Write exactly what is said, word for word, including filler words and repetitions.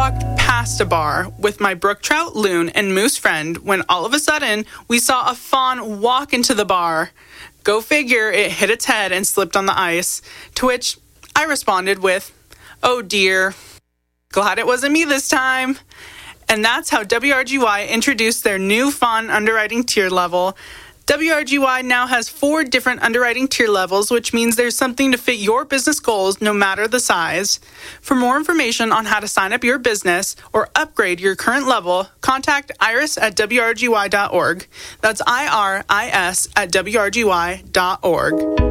walked past a bar with my brook trout, loon, and moose friend when all of a sudden we saw a fawn walk into the bar. Go figure, it hit its head and slipped on the ice, to which I responded with, "Oh dear, glad it wasn't me this time." And that's how W R G Y introduced their new fawn underwriting tier level. W R G Y now has four different underwriting tier levels, which means there's something to fit your business goals no matter the size. For more information on how to sign up your business or upgrade your current level, contact iris at w r g y dot org. That's I R I S at w r g y dot org.